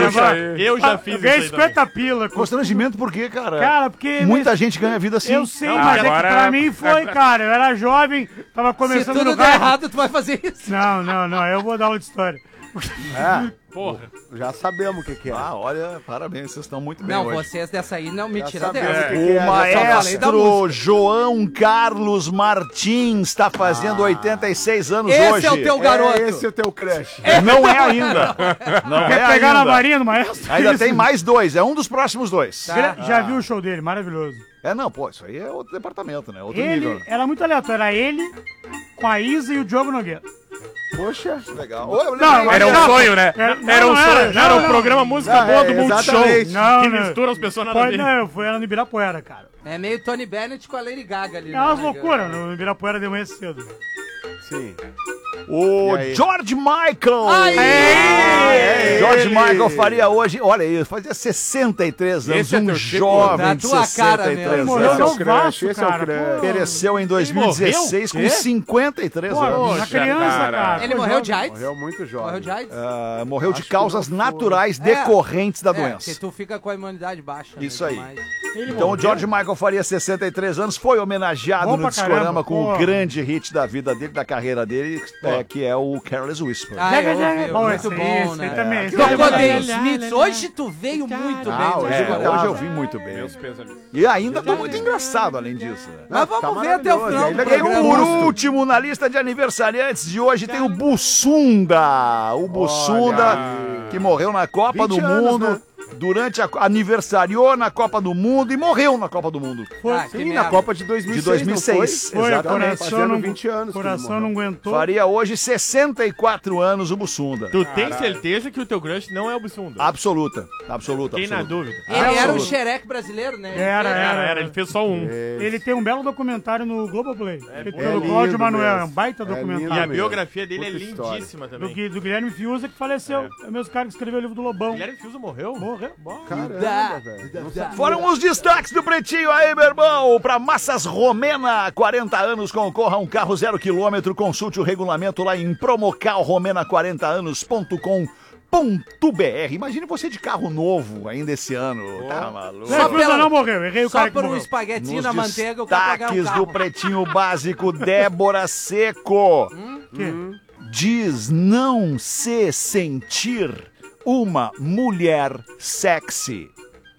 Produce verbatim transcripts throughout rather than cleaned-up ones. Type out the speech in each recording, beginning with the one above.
Poxa, eu já fiz eu ganhei isso aí cinquenta pila. Constrangimento por quê, cara? Cara, porque... Muita gente ganha vida assim. Eu sei, Não, mas agora- é que pra mim foi, cara. Eu era jovem, tava Se começando tudo no der rádio. errado, tu vai fazer isso. Não, não, não. Eu vou dar outra história. É, Porra. já sabemos o que, que é. Ah, olha, parabéns, vocês estão muito bem Não, hoje. vocês dessa aí não me Já tira sabemos dessa. o que O que é. já falei da maestro música. João Carlos Martins está fazendo oitenta e seis anos Esse hoje. é o teu garoto. É esse o teu crush. Não é ainda. Não é Quer pegar na ainda. varinha do maestro? Ainda Isso. tem mais dois, é um dos próximos dois. Tá. Já viu o show dele, maravilhoso. É, não, pô, isso aí é outro departamento, né? Outro Ele nível. era muito aleatório. Era ele com a Isa e o Diogo Nogueira. Poxa. Legal. Ô, eu Não, lembrei- mas Era um não. sonho, né? Era- Era não, um não sonho. era, Era não, um não. programa música Não, boa é, do Multishow. exatamente. Não, Que não. mistura as pessoas nada a Pode, ver. não, eu fui lá no Ibirapuera, cara. É meio Tony Bennett com a Lady Gaga ali. É umas né? loucuras no Ibirapuera de manhã cedo. Sim. O E aí? George Michael. Aí! É, George Ele. Michael faria hoje, olha aí, fazia sessenta e três anos, Esse é um teu tipo? jovem Da de tua cara sessenta e mesmo. três Ele morreu Esse é anos. o no crush, Vasco, esse é o cara. crush. Pereceu em dois mil e dezesseis com Quê? cinquenta e três Pô, anos. na criança, cara. cara. Ele Pô, morreu de jovem. AIDS? Morreu muito jovem. Morreu de AIDS? Ah, morreu de Acho que causas não foi. naturais É. decorrentes da É, doença. porque tu fica com a imunidade baixa. né, Isso aí. demais. Ele Então o morreu. George Michael faria sessenta e três anos, foi homenageado Bom no pra Discorama caramba, com pô. o grande hit da vida dele, da carreira dele, é, que é o Careless Whisper. Ah, Jaga, eu jaga. ouvi, Bom, muito esse aí, bom, esse aí né? também, esse Tocou aí The também. Smiths. Hoje tu veio muito Ah, bem. hoje né, É, cara? hoje eu vi muito bem. Meus pêsames. E ainda tá muito engraçado além disso. Né? Mas Tá vamos ver até o maravilhoso, final do ainda E programa. por último, na lista de aniversariantes de hoje tem o Bussunda. O Bussunda, que morreu na Copa vinte do anos, Mundo, né? durante a aniversariou na Copa do Mundo e morreu na Copa do Mundo. Ah, que Sim, merda. na Copa de dois mil e seis. De dois mil e seis, não foi? Foi, o exatamente. coração Fazendo não, vinte anos que ele coração morreu. não aguentou. Faria hoje sessenta e quatro anos o Bussunda. Tu tem certeza que o teu crush não é o Bussunda? Absoluta, absoluta, Fiquei na absoluta. dúvida. Ele era o Absoluto. xereque brasileiro, né? Ele Era, fez- Era, era, ele fez só um. Ele tem um belo documentário no Globoplay. feito é pelo lindo Cláudio Manuel. É um mesmo. baita É E documentário. a mesmo. biografia dele é Puta história. lindíssima Do, também. Gui- do Guilherme Fiuza, que faleceu. É o mesmo cara que escreveu o livro do Lobão. Guilherme Fiuza morreu? Morreu. Bom. Caramba, Dá. velho. Não Dá. Foram os destaques do Pretinho aí, meu irmão. Pra Massas Romena, quarenta anos, concorra a um carro zero quilômetro. Consulte o regulamento lá em promocal romena quarenta anos ponto com ponto b r. Imagine você de carro novo ainda esse ano. Tá maluco? Não, Só Fiuza pela- não morreu. Errei o Só cara que por um morreu. espaguetinho Nos na manteiga, eu quero pagar um destaques carro. do Pretinho Básico, Débora Seco. Que? Diz não se sentir uma mulher sexy.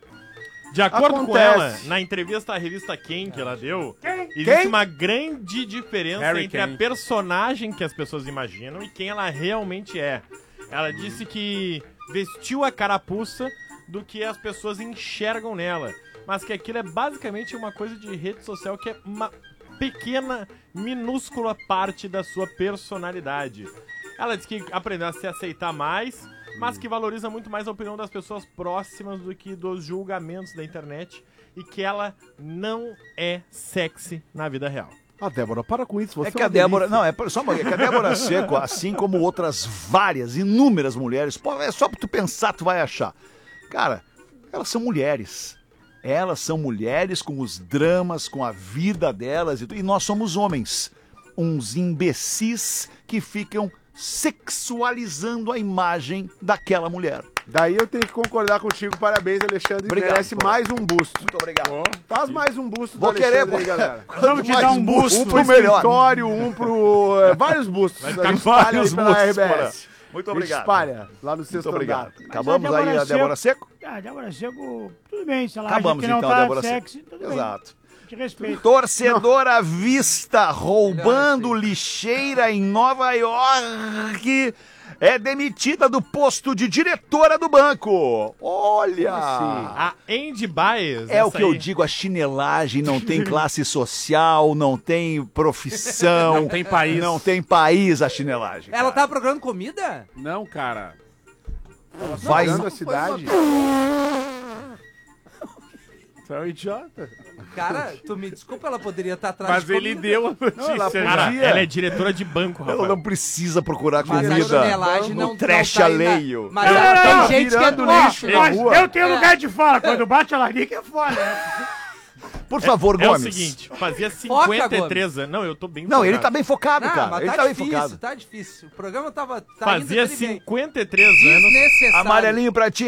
De acordo com Acontece. ela, na entrevista à revista Quem que ela deu, existe Quem? uma grande diferença Harry entre Kane. a personagem que as pessoas imaginam e quem ela realmente é. Ela disse que vestiu a carapuça do que as pessoas enxergam nela, mas que aquilo é basicamente uma coisa de rede social que é uma pequena, minúscula parte da sua personalidade. Ela disse que aprendeu a se aceitar mais, mas que valoriza muito mais a opinião das pessoas próximas do que dos julgamentos da internet e que ela não é sexy na vida real. Ah, Débora, para com isso. Você É que uma a Débora, delícia. não, é só uma, é que a Débora Seco, assim como outras várias, inúmeras mulheres, pô, é só pra tu pensar, tu vai achar. Cara, elas são mulheres. Elas são mulheres com os dramas, com a vida delas e, tu- e nós somos homens. Uns imbecis que ficam sexualizando a imagem daquela mulher. Daí eu tenho que concordar contigo. Parabéns, Alexandre. Obrigado, Merece pô. mais um busto. Muito obrigado. Faz mais um busto do Vou querer, Alexandre aí, galera. Vamos te mais dar um busto. Um pro melhor. escritório, um pro... é, vários bustos. Vai A ficar gente espalha aí vários pela bustos, R B S. Porã. Muito A gente obrigado. espalha lá no Muito sexto obrigado. andar. Acabamos Mas a aí Débora a Débora Seco? Ah, Débora Seco, tudo bem. Se ela Acabamos acha que não então, tá Débora sexy, Seco. tudo bem. Exato. Te respeito. Torcedor à vista, roubando lixeira em Nova York, é demitida do posto de diretora do banco. Olha! A Andy Baez... É o essa que eu aí- digo, a chinelagem não tem classe social, não tem profissão. Não tem país. Não tem país a chinelagem. Ela cara. tava procurando comida? Não, cara. Vai... Olhando a cidade. Você é um idiota. Cara, tu me desculpa, ela poderia estar atrás Mas de ele comida. deu a notícia. ela né? Cara, Podia. ela é diretora de banco, Ela rapaz. não precisa procurar Mas a comida chinelagem no não, trash não tá aí na- alheio. Mas Não, ela- não, tem não, gente que é virando do lixo lixo. na Mas rua. eu tenho lugar de fala. Quando bate a larica é foda. né? Por favor, É o Gomes. seguinte, fazia Foca, cinquenta e três anos... Não, eu tô bem Não, ele focado. tá bem focado, Não, cara. mas Ele tá, tá bem difícil, focado. tá difícil. O programa tava... Tá Fazia indo bem. cinquenta e três anos... Desnecessário. Amarelinho pra ti.